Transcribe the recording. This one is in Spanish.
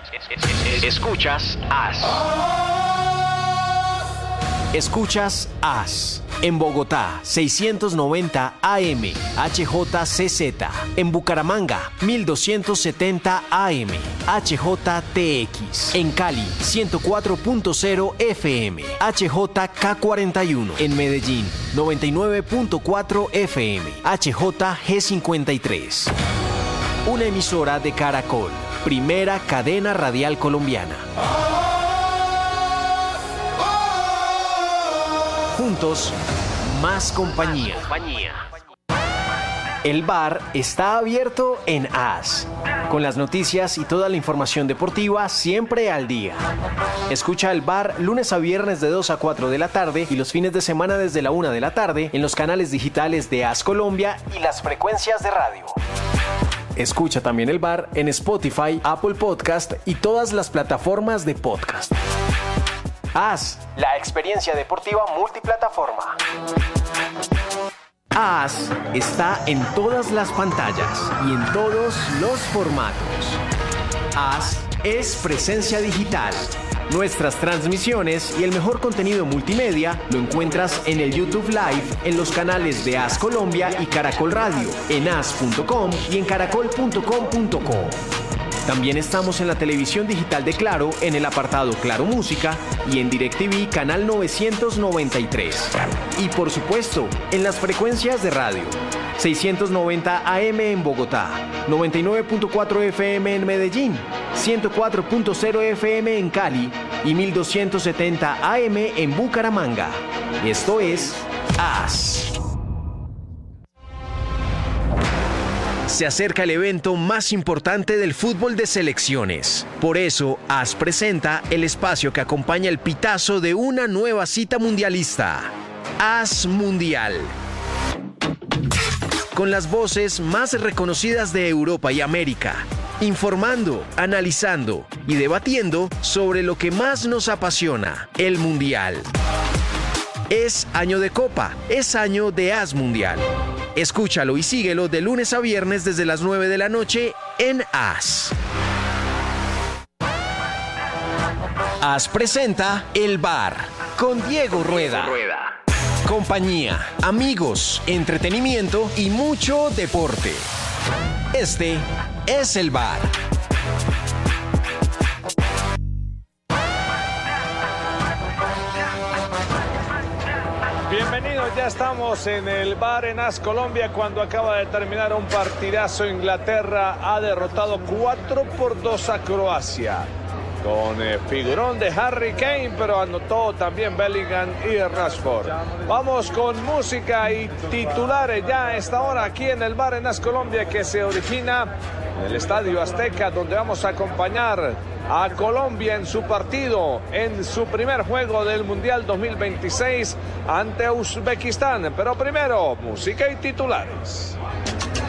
Escuchas AS. Escuchas AS. En Bogotá, 690 AM, HJCZ. En Bucaramanga, 1270 AM, HJTX. En Cali, 104.0 FM, HJK41. En Medellín, 99.4 FM, HJG53. Una emisora de Caracol, primera cadena radial colombiana. Juntos, más compañía. El bar está abierto en AS, con las noticias y toda la información deportiva siempre al día. Escucha el bar lunes a viernes de 2 a 4 de la tarde y los fines de semana desde la 1 de la tarde en los canales digitales de AS Colombia y las frecuencias de radio. Escucha también el bar en Spotify, Apple Podcast y todas las plataformas de podcast. AS, la experiencia deportiva multiplataforma. AS está en todas las pantallas y en todos los formatos. AS es presencia digital. Nuestras transmisiones y el mejor contenido multimedia lo encuentras en el YouTube Live, en los canales de AS Colombia y Caracol Radio, en as.com y en caracol.com.co. También estamos en la televisión digital de Claro, en el apartado Claro Música y en DirecTV Canal 993. Y por supuesto, en las frecuencias de radio. 690 AM en Bogotá, 99.4 FM en Medellín, 104.0 FM en Cali y 1270 AM en Bucaramanga. Esto es AS. Se acerca el evento más importante del fútbol de selecciones. Por eso, AS presenta el espacio que acompaña el pitazo de una nueva cita mundialista. AS Mundial. Con las voces más reconocidas de Europa y América. Informando, analizando y debatiendo sobre lo que más nos apasiona, el Mundial. Es año de Copa, es año de AS Mundial. Escúchalo y síguelo de lunes a viernes desde las 9 de la noche en AS. AS presenta El Bar con Diego Rueda. Compañía, amigos, entretenimiento y mucho deporte. Este es El Bar. Bienvenidos, ya estamos en el bar en AS Colombia cuando acaba de terminar un partidazo. Inglaterra ha derrotado 4-2 a Croacia. Con figurón de Harry Kane, pero anotó también Bellingham y Rashford. Vamos con música y titulares ya a esta hora aquí en el bar en AS Colombia, que se origina en el Estadio Azteca, donde vamos a acompañar a Colombia en su partido, en su primer juego del Mundial 2026 ante Uzbekistán. Pero primero, música y titulares.